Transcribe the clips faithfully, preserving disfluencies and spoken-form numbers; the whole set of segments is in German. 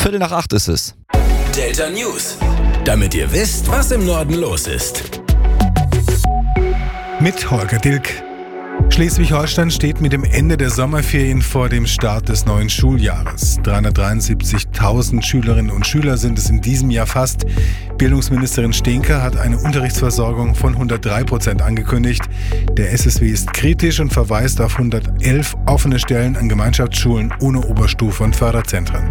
Viertel nach acht ist es. Delta News, damit ihr wisst, was im Norden los ist. Mit Holger Dilk. Schleswig-Holstein steht mit dem Ende der Sommerferien vor dem Start des neuen Schuljahres. dreihundertdreiundsiebzigtausend Schülerinnen und Schüler sind es in diesem Jahr fast. Bildungsministerin Steenke hat eine Unterrichtsversorgung von hundertdrei Prozent angekündigt. Der S S W ist kritisch und verweist auf hundertelf offene Stellen an Gemeinschaftsschulen ohne Oberstufe und Förderzentren.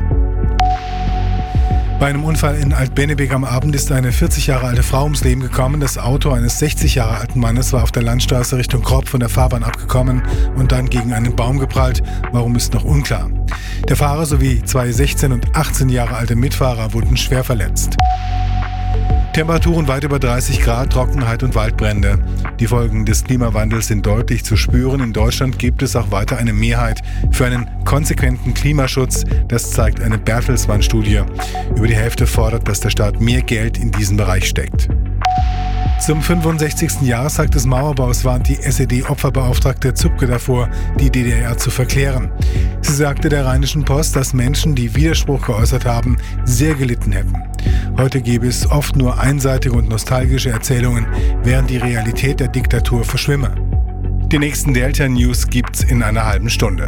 Bei einem Unfall in Alt-Bennebeek am Abend ist eine vierzig Jahre alte Frau ums Leben gekommen. Das Auto eines sechzig Jahre alten Mannes war auf der Landstraße Richtung Kropp von der Fahrbahn abgekommen und dann gegen einen Baum geprallt. Warum, ist noch unklar. Der Fahrer sowie zwei sechzehn und achtzehn Jahre alte Mitfahrer wurden schwer verletzt. Temperaturen weit über dreißig Grad, Trockenheit und Waldbrände. Die Folgen des Klimawandels sind deutlich zu spüren. In Deutschland gibt es auch weiter eine Mehrheit für einen konsequenten Klimaschutz. Das zeigt eine Bertelsmann-Studie. Über die Hälfte fordert, dass der Staat mehr Geld in diesen Bereich steckt. Zum fünfundsechzigsten Jahrestag des Mauerbaus warnt die S E D-Opferbeauftragte Zupke davor, die D D R zu verklären. Sie sagte der Rheinischen Post, dass Menschen, die Widerspruch geäußert haben, sehr gelitten hätten. Heute gäbe es oft nur einseitige und nostalgische Erzählungen, während die Realität der Diktatur verschwimme. Die nächsten Delta News gibt's in einer halben Stunde.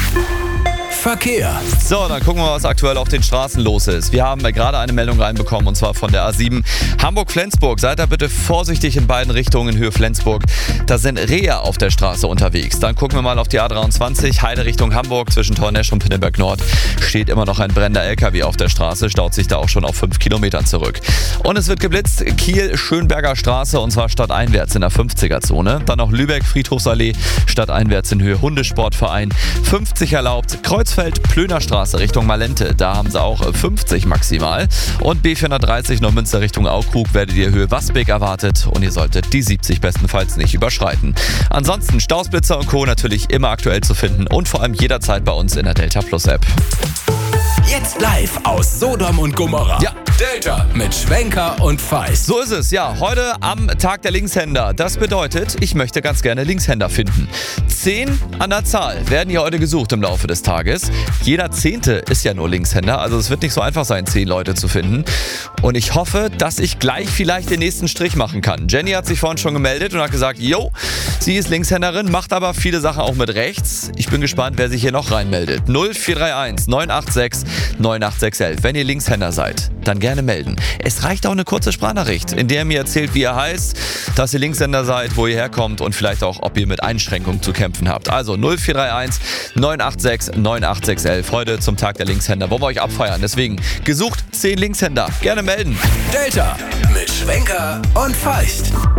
Verkehr. So, dann gucken wir mal, was aktuell auf den Straßen los ist. Wir haben gerade eine Meldung reinbekommen, und zwar von der A sieben Hamburg-Flensburg. Seid da bitte vorsichtig in beiden Richtungen in Höhe Flensburg. Da sind Rehe auf der Straße unterwegs. Dann gucken wir mal auf die A dreiundzwanzig, Heide Richtung Hamburg. Zwischen Tornesch und Pinneberg Nord steht immer noch ein brennender L K W auf der Straße. Staut sich da auch schon auf fünf Kilometern zurück. Und es wird geblitzt. Kiel-Schönberger Straße, und zwar stadteinwärts in der fünfziger-Zone. Dann noch Lübeck-Friedhofsallee, stadteinwärts in Höhe Hundesportverein. fünfzig erlaubt. Kreuzfeld-Plöner-Straße Richtung Malente, da haben sie auch fünfzig maximal. Und B vierhundertdreißig Neumünster Richtung Aukrug werdet ihr Höhe Wasbeck erwartet und ihr solltet die siebzig bestenfalls nicht überschreiten. Ansonsten Stausblitzer und Co. natürlich immer aktuell zu finden und vor allem jederzeit bei uns in der Delta Plus App. Jetzt live aus Sodom und Gomorra. Ja. Delta mit Schwenker und Feist. So ist es, ja. Heute am Tag der Linkshänder. Das bedeutet, ich möchte ganz gerne Linkshänder finden. Zehn an der Zahl werden hier heute gesucht im Laufe des Tages. Jeder Zehnte ist ja nur Linkshänder, also es wird nicht so einfach sein, zehn Leute zu finden. Und ich hoffe, dass ich gleich vielleicht den nächsten Strich machen kann. Jenny hat sich vorhin schon gemeldet und hat gesagt, jo, sie ist Linkshänderin, macht aber viele Sachen auch mit rechts. Ich bin gespannt, wer sich hier noch reinmeldet. null vier drei eins neun acht sechs neun acht sechs eins. Wenn ihr Linkshänder seid, dann gerne melden. Es reicht auch eine kurze Sprachnachricht, in der ihr mir erzählt, wie ihr heißt, dass ihr Linkshänder seid, wo ihr herkommt und vielleicht auch, ob ihr mit Einschränkungen zu kämpfen habt. Also null vier drei eins neun acht sechs neun acht sechs eins. Heute zum Tag der Linkshänder. Wollen wir euch abfeiern. Deswegen gesucht zehn Linkshänder. Gerne melden. Delta mit Schwenker und Feist.